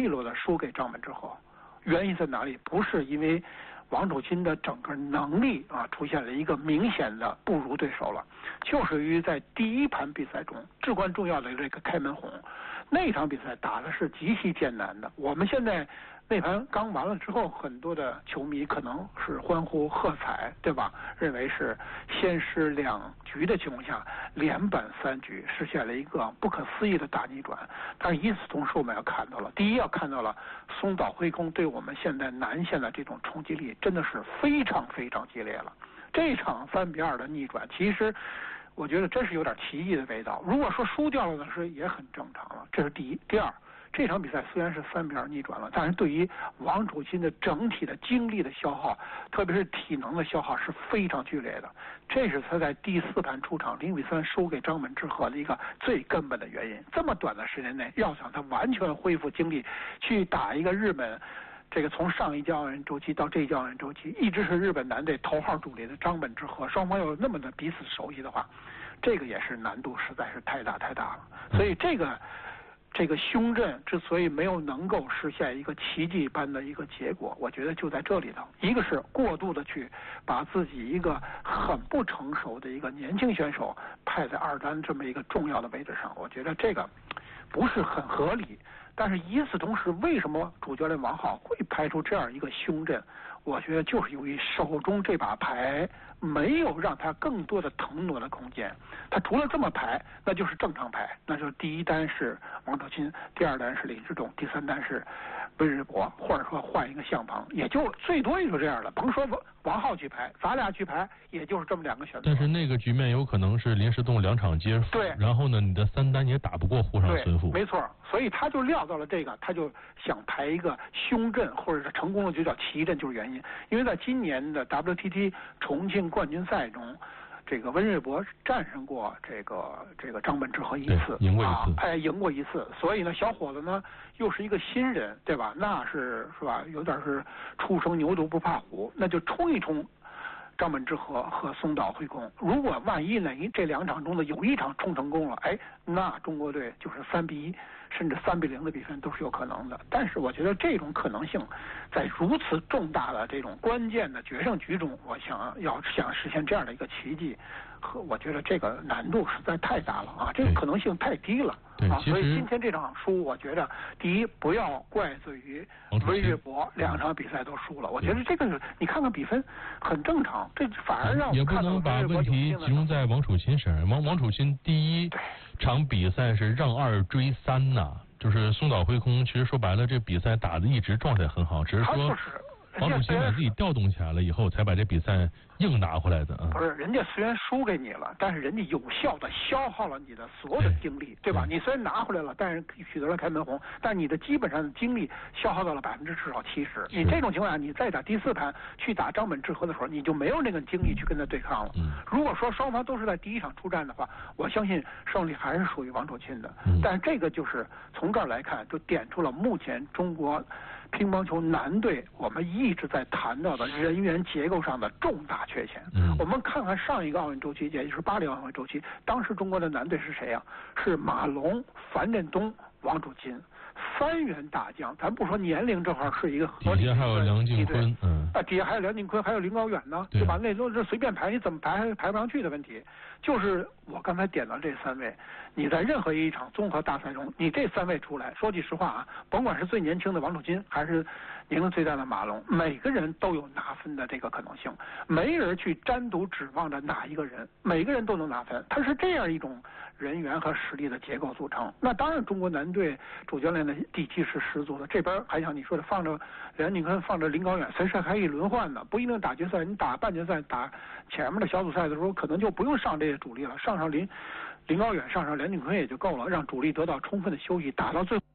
利落的输给张本智和。原因在哪里？不是因为王楚钦的整个能力出现了一个明显的不如对手了，就是于在第一盘比赛中至关重要的这个开门红，那场比赛打的是极其艰难的。我们现在那盘刚完了之后，很多的球迷可能是欢呼喝彩，对吧？认为是先失2局的情况下连扳3局，实现了一个不可思议的大逆转。但是与此同时，我们要看到了，第一要看到了松岛辉空对我们现在南线的这种冲击力真的是非常非常激烈了。这场3-2的逆转，其实我觉得真是有点奇异的味道。如果说输掉了呢，是也很正常了。这是第一。第二，这场比赛虽然是3-2逆转了，但是对于王楚钦的整体的精力的消耗，特别是体能的消耗是非常剧烈的。这是他在第4盘出场0-3输给张本智和的一个最根本的原因。这么短的时间内，要想他完全恢复精力去打一个日本，这个从上一届奥运周期到这一届奥运周期一直是日本男队头号主力的张本智和，双方有那么的彼此熟悉的话，这个也是难度实在是太大了。所以这个胸阵之所以没有能够实现一个奇迹般的一个结果，我觉得就在这里头。一个是过度的去把自己一个很不成熟的一个年轻选手派在2单这么一个重要的位置上，我觉得这个不是很合理。但是与此同时，为什么主教练王皓会派出这样一个胸阵？我觉得就是由于手中这把牌没有让他更多的腾挪的空间。他除了这么排，那就是正常排，那就是第1单是王楚钦，第2单是林志仲，第3单是温日博，或者说换一个相旁，也就最多也就这样了。甭说王皓去排，咱俩去排，也就是这么2个选择。 但是那个局面有可能是林士栋2场皆负， 对， 然后呢，你的3单也打不过沪上孙富， 没错。所以他就料到了这个，他就想排一个胸阵，或者是成功的就叫奇阵，就是原因。因为在今年的 WTT 重庆冠军赛中，这个温日博战胜过这个张本智和1次， 赢过1次， 赢过1次。所以呢，小伙子呢又是一个新人，对吧？那是吧？有点是初生牛犊不怕虎，那就冲一冲张本智和和松岛辉空。如果万一呢，这2场中的有一场冲成功了，那中国队就是3-1，甚至3-0的比分都是有可能的。但是我觉得这种可能性，在如此重大的这种关键的决胜局中，我想实现这样的一个奇迹，我觉得这个难度实在太大了这个可能性太低了所以今天这场输，我觉得第一不要怪罪于温日博，2场比赛都输了。我觉得这个你看看比分很正常，这反而让我也不能把问题集中在王楚钦身上。王楚钦第1场比赛是让2追3呐，就是松岛辉空其实说白了，这比赛打的一直状态很好，只是说王楚钦把自己调动起来了以后，才把这比赛硬拿回来的不是，人家虽然输给你了，但是人家有效的消耗了你的所有的精力，对吧？你虽然拿回来了，但是取得了开门红，但你的基本上的精力消耗到了至少70%。你这种情况下，你再打第4盘去打张本智和的时候，你就没有那个精力去跟他对抗了。如果说双方都是在第1场出战的话，我相信胜利还是属于王楚钦的。但是这个就是从这儿来看，就点出了目前中国乒乓球男队我们一直在谈到的人员结构上的重大缺陷。我们看看上一个奥运周期，也就是80奥运周期，当时中国的男队是谁是马龙、樊振东、王楚钦3员大将。咱不说年龄正好是一个合理的， 底下还有梁靖昆， 底下还有梁靖昆，还有林高远呢，对吧？那都是随便排，你怎么排不上去的问题。就是我刚才点到这3位，你在任何一场综合大赛中，你这3位出来，说句实话甭管是最年轻的王楚钦，还是年龄最大的马龙，每个人都有拿分的这个可能性，没人去单独指望着哪一个人，每个人都能拿分，它是这样一种人员和实力的结构组成。那当然，中国男队主教练的底气是十足的。这边还像你说的，放着梁靖昆，放着林高远，随时还可以轮换的，不一定打决赛。你打半决赛、打前面的小组赛的时候，可能就不用上这些主力了，上林高远，上梁靖昆也就够了，让主力得到充分的休息，打到最后。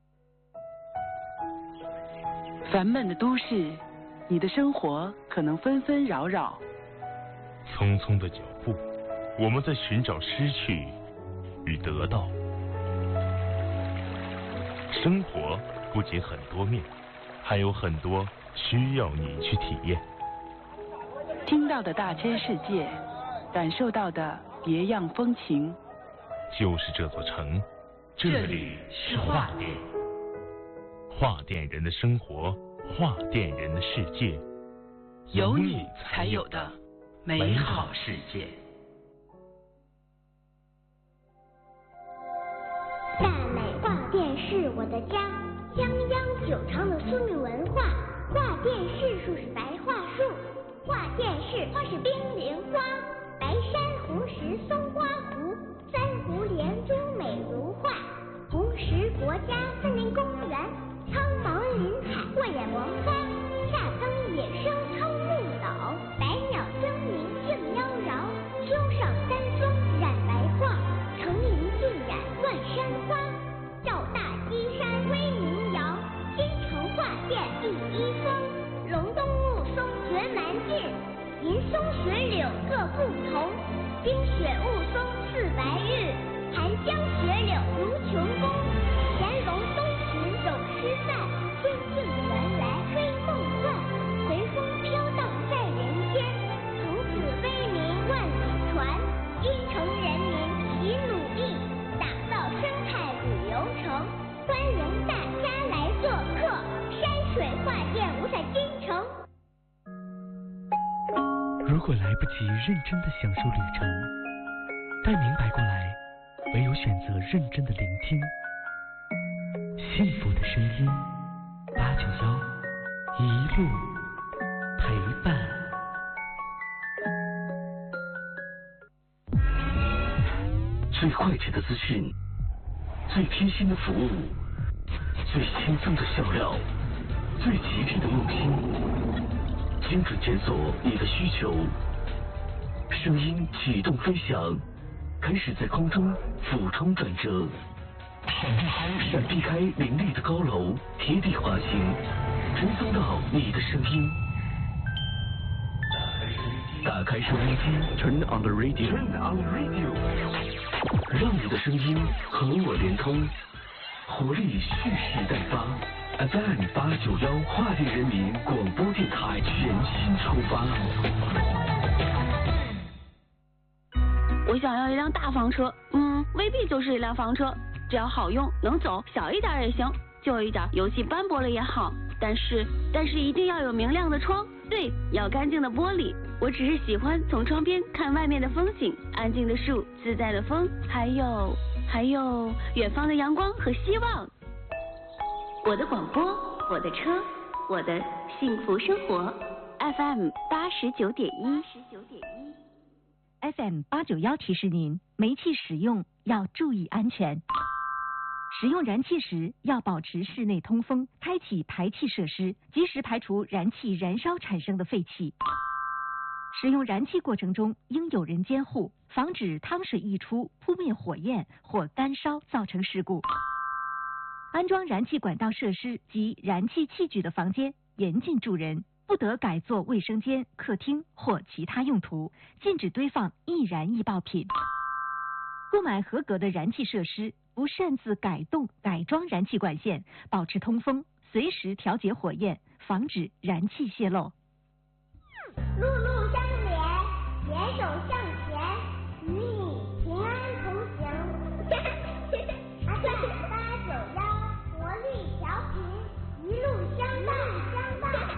烦闷的都市，你的生活可能纷纷扰扰。 匆匆的脚步，我们在寻找失去与得到。生活不仅很多面，还有很多需要你去体验。 听到的大千世界，感受到的别样风情。 就是这座城，这里是画店。 话店人的生活，话店人的世界， 有你才有的美好世界。 大美画店是我的家，泱泱久长的苏闽文化。画店是树是白桦树，画店是花是冰凌花。白山红石松花湖，三湖连珠美如画。红石国家森林公园，苍茫林海过眼王花。夏耕野生超牧岛，百鸟争鸣竞妖娆。秋上三松染白桦，层林尽染万山花。赵大基山威名扬，京城画店第一峰。龙东雾凇绝蛮劲，银松雪柳各不同。冰雪雾凇似白玉，寒江雪柳如琼宫。乾隆东巡咏诗赞，春镜原来飞梦幻。随风飘荡在人间，从此威名万里传。京城人民齐努力，打造生态旅游城。欢迎大家来做客，山水画店无在京城。 如果来不及认真的享受旅程，待明白过来，唯有选择认真的聆听。幸福的声音，891一路陪伴。最快捷的资讯，最贴心的服务，最轻松的笑料，最极致的用心，精准检索你的需求。声音启动飞翔，开始在空中俯冲转折，闪避开林立的高楼，贴地滑行，传送到你的声音。打开收音机 ，Turn on the radio， 让你的声音和我连通，活力蓄势待发。FM 891画店人民广播电台全新出发。 我想要一辆大房车，未必就是一辆房车，只要好用能走，小一点也行，旧一点油漆斑驳了也好，但是一定要有明亮的窗，对，要干净的玻璃。我只是喜欢从窗边看外面的风景，安静的树，自在的风，还有远方的阳光和希望。我的广播，我的车，我的幸福生活。FM 89.1。 FM 891提示您，煤气使用要注意安全。使用燃气时要保持室内通风，开启排气设施，及时排除燃气燃烧产生的废气。使用燃气过程中应有人监护，防止汤水溢出扑灭火焰或干烧造成事故。安装燃气管道设施及燃气器具的房间严禁住人，不得改作卫生间、客厅或其他用途，禁止堆放易燃易爆品。购买合格的燃气设施，不擅自改动、改装燃气管线，保持通风，随时调节火焰，防止燃气泄漏。 路路相连，携手向前，与你平安同行。891活力调频，一路相伴。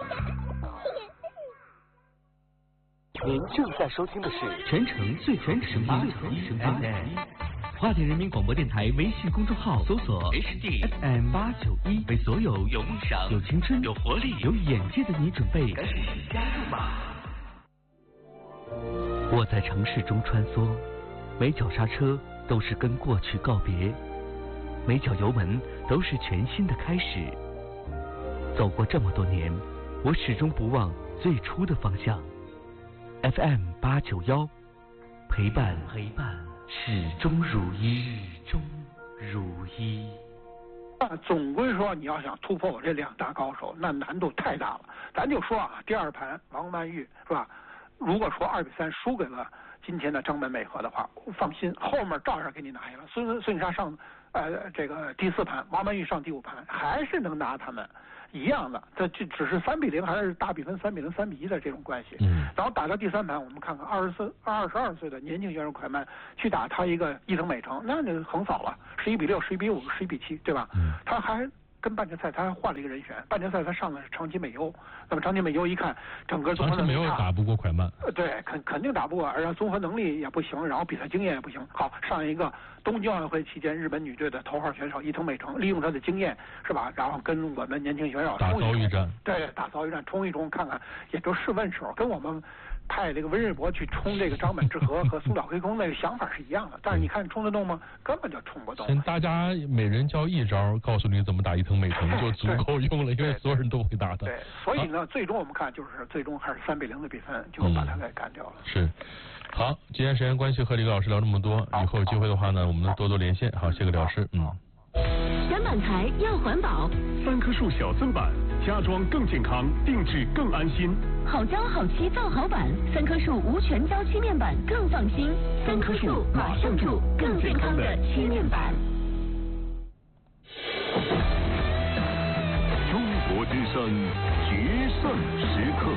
您正在收听的是全城最全声音 FM 画店人民广播电台微信公众号，搜索 FM 891，为所有有梦想、有青春、有活力、有眼界的你准备，赶紧加入吧！我在城市中穿梭，每脚刹车都是跟过去告别，每脚油门都是全新的开始。走过这么多年，我始终不忘最初的方向。FM 891，陪伴始终如一。 总归说，你要想突破我这两大高手，那难度太大了。咱就说第二盘王曼玉是吧？如果说2-3输给了今天的张本美和的话，放心，后面照样给你拿下了。孙颖莎上这个第4盘，王曼玉上第5盘，还是能拿他们一样的。这就只是3-0还是大比分3-0、3-1的这种关系。然后打到第3盘，我们看看22岁的年轻选手蒯曼去打他一个伊藤美诚，那就横扫了，11-6、11-5、11-7，对吧？他还跟半决赛他还换了一个人选，半决赛他上的是长崎美优，那么长崎美优一看整个综合能力差， 长崎美优打不过蒯曼， 对，肯定打不过，而且综合能力也不行，然后比赛经验也不行。好，上一个东京奥运会期间日本女队的头号选手伊藤美诚，利用她的经验是吧，然后跟我们年轻选手打遭遇战， 对，打遭遇战冲一冲看看，也就试问手，跟我们派这个温日博去冲这个张本智和和松岛辉空那个想法是一样的，但是你看冲得动吗？根本就冲不动。 先大家每人教一招，告诉你怎么打伊藤美诚就足够用了，因为所有人都会打的。 对，所以呢，最终我们看就是最终还是3-0的比分就把他给干掉了。 是。好，今天时间关系和李老师聊这么多，以后有机会的话呢，我们多多连线。好，谢谢李老师。 展板台要环保，3棵树小增板，家装更健康，定制更安心。 好胶好漆造好板，3棵树无全胶漆面板更放心。3棵树马上住更健康的漆面板。 中国之声决胜时刻。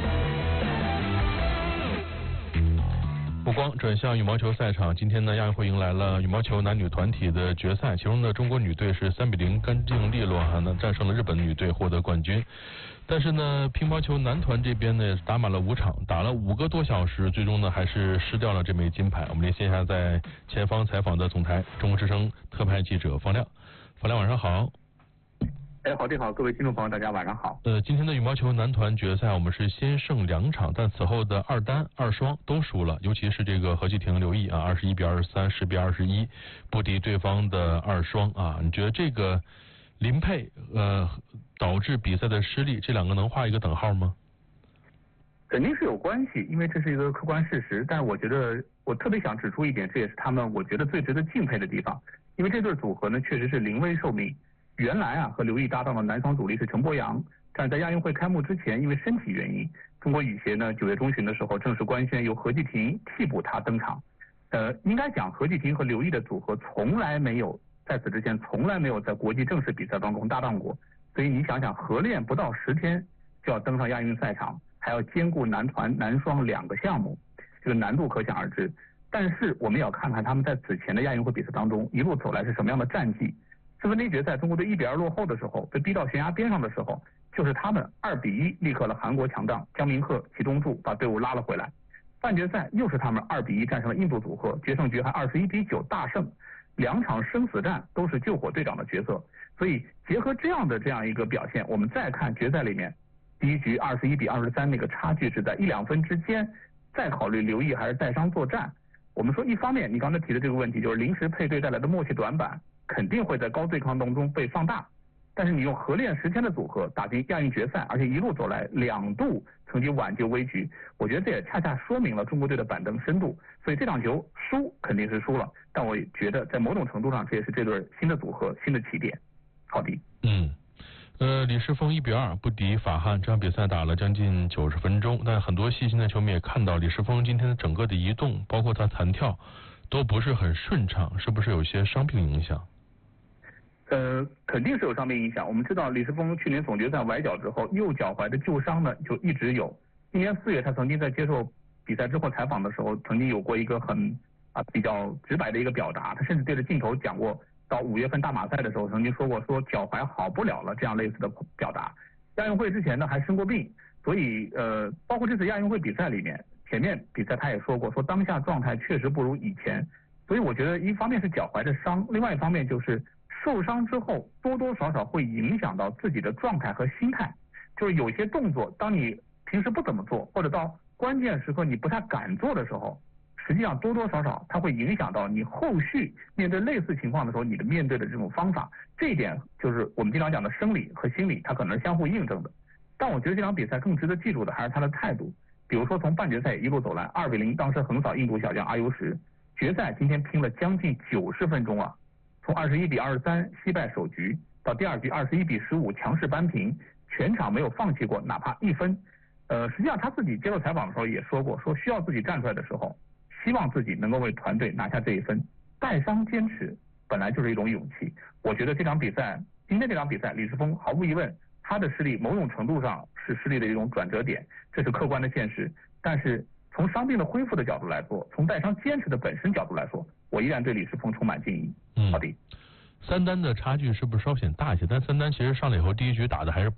目光转向羽毛球赛场，今天呢，亚运会迎来了羽毛球男女团体的决赛，其中呢，中国女队是3-0干净利落战胜了日本女队，获得冠军。但是呢，乒乓球男团这边呢，打满了5场，打了5个多小时，最终呢，还是失掉了这枚金牌。我们连线一下在前方采访的总台中国之声特派记者方亮。方亮，晚上好。 好，你好，各位听众朋友，大家晚上好。 今天的羽毛球男团决赛，我们是先胜2场，但此后的2单、2双都输了，尤其是这个何继廷、刘毅21-23、10-21，不敌对方的2双你觉得这个林配导致比赛的失利，这2个能画一个等号吗？ 肯定是有关系，因为这是一个客观事实。但是我觉得我特别想指出一点，这也是他们我觉得最值得敬佩的地方，因为这对组合呢确实是临危受命。原来和刘毅搭档的男双主力是陈柏阳，但是在亚运会开幕之前，因为身体原因，中国羽协呢9月中旬的时候正式官宣由何继廷替补他登场。应该讲何继廷和刘毅的组合从来没有在此之前从来没有在国际正式比赛当中搭档过，所以你想想合练不到10天就要登上亚运赛场，还要兼顾男团男双2个项目，这个难度可想而知。但是我们也要看看他们在此前的亚运会比赛当中一路走来是什么样的战绩。4分之一决赛，中国队1-2落后的时候，被逼到悬崖边上的时候，就是他们2-1力克了韩国强将姜明鹤、齐中柱，把队伍拉了回来。半决赛又是他们2-1战胜了印度组合，决胜局还21-9大胜，2场生死战都是救火队长的角色。所以结合这样一个表现，我们再看决赛里面第一局21-23那个差距是在1-2分之间，再考虑刘毅还是带伤作战。我们说一方面你刚才提的这个问题，就是临时配对带来的默契短板肯定会在高对抗当中被放大，但是你用合练10天的组合打进亚运决赛，而且一路走来2度曾经挽救危局，我觉得这也恰恰说明了中国队的板凳深度。所以这场球输肯定是输了，但我也觉得在某种程度上这也是这对新的组合新的起点。好的。 李世峰1-2不敌法汉，这场比赛打了将近90分钟，但很多细心的球迷也看到李世峰今天的整个的移动，包括他弹跳都不是很顺畅，是不是有些伤病影响？ 肯定是有伤病影响。我们知道李世峰去年总决赛崴脚之后，右脚踝的旧伤呢就一直有。今年4月他曾经在接受比赛之后采访的时候，曾经有过一个很比较直白的一个表达，他甚至对着镜头讲过，到5月份大马赛的时候曾经说过脚踝好不了了这样类似的表达。亚运会之前呢还生过病，所以包括这次亚运会比赛里面，前面比赛他也说过，说当下状态确实不如以前。所以我觉得一方面是脚踝的伤，另外一方面就是受伤之后多多少少会影响到自己的状态和心态，就是有些动作当你平时不怎么做，或者到关键时刻你不太敢做的时候，实际上多多少少它会影响到你后续面对类似情况的时候你的面对的这种方法。这一点就是我们经常讲的生理和心理它可能是相互印证的。但我觉得这场比赛更值得记住的还是他的态度，比如说从半决赛一路走来2-0当时横扫印度小将阿尤什，决赛今天拼了将近90分钟从21-23惜败首局到第2局21-15强势扳平，全场没有放弃过哪怕1分。实际上他自己接受采访的时候也说过，说需要自己站出来的时候，希望自己能够为团队拿下这1分。带伤坚持本来就是一种勇气。我觉得今天这场比赛李世峰毫无疑问他的失利某种程度上是失利的一种转折点，这是客观的现实。但是从伤病的恢复的角度来说，从带伤坚持的本身角度来说，我依然对李世峰充满敬意。好的。 三单的差距是不是稍显大一些？但三单其实上来以后第一局打的还是